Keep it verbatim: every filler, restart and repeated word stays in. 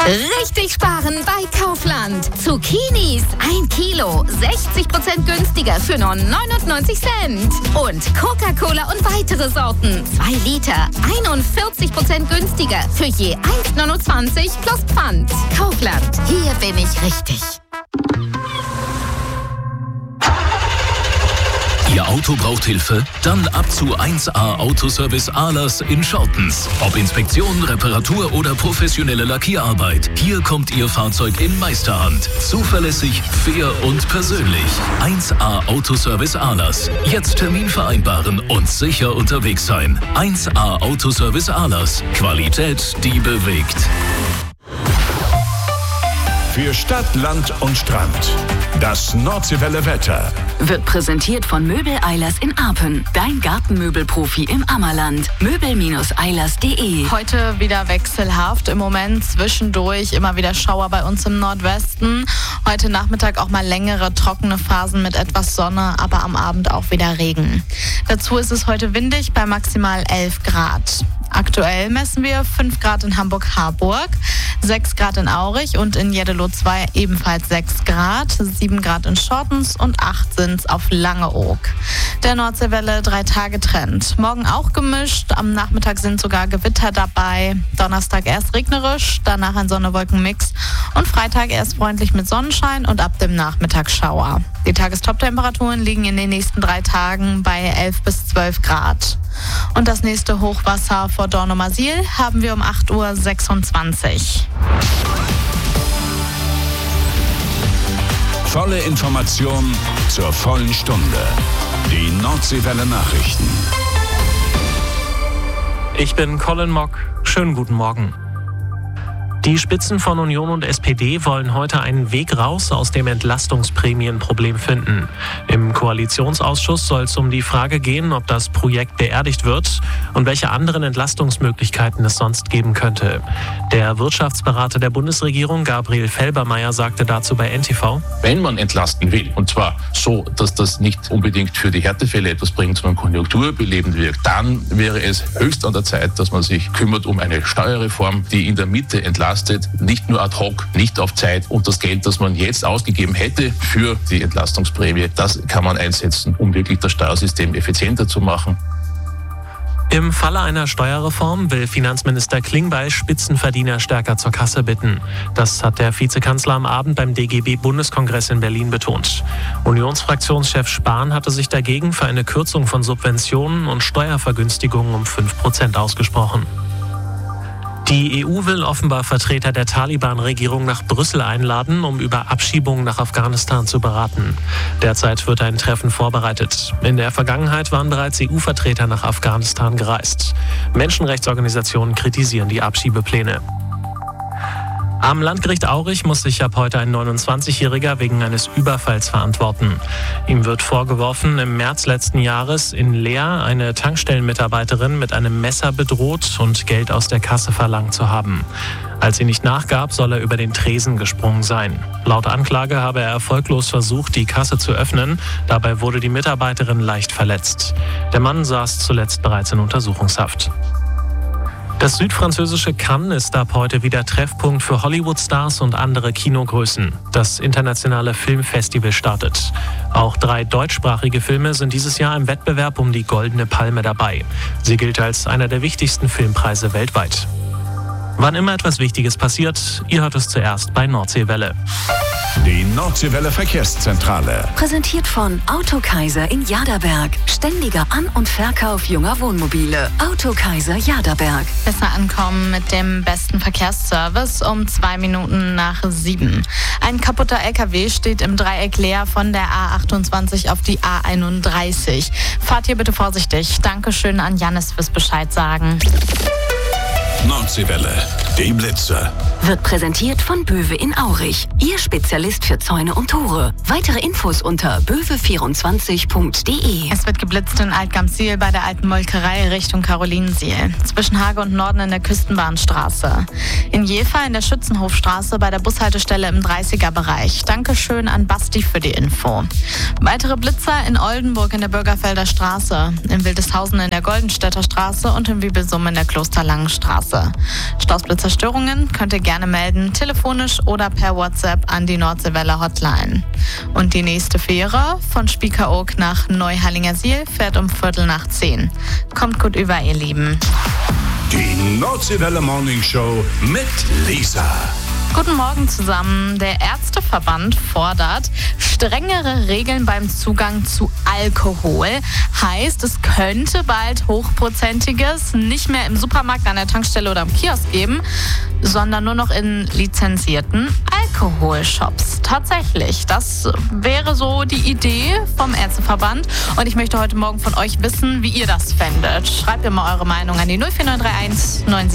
Richtig sparen bei Kaufland. Zucchinis ein Kilo, sechzig Prozent günstiger für nur neunundneunzig Cent. Und Coca-Cola und weitere Sorten, zwei Liter, einundvierzig Prozent günstiger für je eins neunundzwanzig plus Pfand. Kaufland, hier bin ich richtig. Ihr Auto braucht Hilfe? Dann ab zu eins A Autoservice Ahlers in Schortens. Ob Inspektion, Reparatur oder professionelle Lackierarbeit. Hier kommt Ihr Fahrzeug in Meisterhand. Zuverlässig, fair und persönlich. eins A Autoservice Ahlers. Jetzt Termin vereinbaren und sicher unterwegs sein. eins A Autoservice Ahlers. Qualität, die bewegt. Für Stadt, Land und Strand. Das Nordseewelle Wetter. Wird präsentiert von Möbel Eilers in Arpen. Dein Gartenmöbelprofi im Ammerland. Möbel Eilers punkt de. Heute wieder wechselhaft. Im Moment zwischendurch immer wieder Schauer bei uns im Nordwesten. Heute Nachmittag auch mal längere trockene Phasen mit etwas Sonne, aber am Abend auch wieder Regen. Dazu ist es heute windig bei maximal elf Grad. Aktuell messen wir fünf Grad in Hamburg-Harburg, sechs Grad in Aurich und in Jeddelo zwei ebenfalls sechs Grad, sieben Grad in Schortens und acht sind es auf Langeoog. Der Nordseewelle drei Tage Trend. Morgen auch gemischt, am Nachmittag sind sogar Gewitter dabei. Donnerstag erst regnerisch, danach ein Sonne-Wolken-Mix und Freitag erst freundlich mit Sonnenschein und ab dem Nachmittag Schauer. Die Tagestop-Temperaturen liegen in den nächsten drei Tagen bei elf bis zwölf Grad. Und das nächste Hochwasser vor Dornumersiel haben wir um acht Uhr sechsundzwanzig. Volle Information zur vollen Stunde. Die Nordseewelle Nachrichten. Ich bin Colin Mock. Schönen guten Morgen. Die Spitzen von Union und S P D wollen heute einen Weg raus aus dem Entlastungsprämienproblem finden. Im Koalitionsausschuss soll es um die Frage gehen, ob das Projekt beerdigt wird und welche anderen Entlastungsmöglichkeiten es sonst geben könnte. Der Wirtschaftsberater der Bundesregierung, Gabriel Felbermayr, sagte dazu bei N T V: Wenn man entlasten will, und zwar so, dass das nicht unbedingt für die Härtefälle etwas bringt, sondern konjunkturbelebend wirkt, dann wäre es höchst an der Zeit, dass man sich kümmert um eine Steuerreform, die in der Mitte entlastet. Nicht nur ad hoc, nicht auf Zeit, und das Geld, das man jetzt ausgegeben hätte für die Entlastungsprämie, das kann man einsetzen, um wirklich das Steuersystem effizienter zu machen. Im Falle einer Steuerreform will Finanzminister Klingbeil Spitzenverdiener stärker zur Kasse bitten. Das hat der Vizekanzler am Abend beim D G B-Bundeskongress in Berlin betont. Unionsfraktionschef Spahn hatte sich dagegen für eine Kürzung von Subventionen und Steuervergünstigungen um fünf Prozent ausgesprochen. Die E U will offenbar Vertreter der Taliban-Regierung nach Brüssel einladen, um über Abschiebungen nach Afghanistan zu beraten. Derzeit wird ein Treffen vorbereitet. In der Vergangenheit waren bereits E U-Vertreter nach Afghanistan gereist. Menschenrechtsorganisationen kritisieren die Abschiebepläne. Am Landgericht Aurich muss sich ab heute ein neunundzwanzigjähriger wegen eines Überfalls verantworten. Ihm wird vorgeworfen, im März letzten Jahres in Leer eine Tankstellenmitarbeiterin mit einem Messer bedroht und Geld aus der Kasse verlangt zu haben. Als sie nicht nachgab, soll er über den Tresen gesprungen sein. Laut Anklage habe er erfolglos versucht, die Kasse zu öffnen. Dabei wurde die Mitarbeiterin leicht verletzt. Der Mann saß zuletzt bereits in Untersuchungshaft. Das südfranzösische Cannes ist ab heute wieder Treffpunkt für Hollywood-Stars und andere Kinogrößen. Das internationale Filmfestival startet. Auch drei deutschsprachige Filme sind dieses Jahr im Wettbewerb um die Goldene Palme dabei. Sie gilt als einer der wichtigsten Filmpreise weltweit. Wann immer etwas Wichtiges passiert, ihr hört es zuerst bei Nordseewelle. Die Nordseewelle Verkehrszentrale. Präsentiert von Autokaiser in Jaderberg. Ständiger An- und Verkauf junger Wohnmobile. Autokaiser Jaderberg. Besser ankommen mit dem besten Verkehrsservice um zwei Minuten nach sieben. Ein kaputter L K W steht im Dreieck Leer von der A achtundzwanzig auf die A einunddreißig. Fahrt hier bitte vorsichtig. Dankeschön an Jannis fürs Bescheid sagen. Nordseewelle, die Blitze. Wird präsentiert von Böwe in Aurich. Ihr Spezialist für Zäune und Tore. Weitere Infos unter böwe vierundzwanzig punkt de. Es wird geblitzt in Altgamsiel bei der alten Molkerei Richtung Karolinensiel. Zwischen Hage und Norden in der Küstenbahnstraße. In Jever in der Schützenhofstraße bei der Bushaltestelle im dreißiger-Bereich. Dankeschön an Basti für die Info. Weitere Blitzer in Oldenburg in der Bürgerfelder Straße. In Wildeshausen in der Goldenstädter Straße und in Wiebelsum in der Klosterlangen Straße. Straße. Stausblitzerstörungen könnt ihr gerne melden, telefonisch oder per WhatsApp an die Nordseewelle Hotline. Und die nächste Fähre von Spiekeroog nach Neuhallingersiel fährt um Viertel nach zehn. Kommt gut über, ihr Lieben. Die Nordseewelle Morning Show mit Lisa. Guten Morgen zusammen. Der Ärzteverband fordert strengere Regeln beim Zugang zu Alkohol. Heißt, es könnte bald Hochprozentiges nicht mehr im Supermarkt, an der Tankstelle oder im Kiosk geben, sondern nur noch in lizenzierten Alkoholshops. Tatsächlich, das wäre so die Idee vom Ärzteverband. Und ich möchte heute Morgen von euch wissen, wie ihr das fändet. Schreibt mir mal eure Meinung an die null vier neun drei eins neun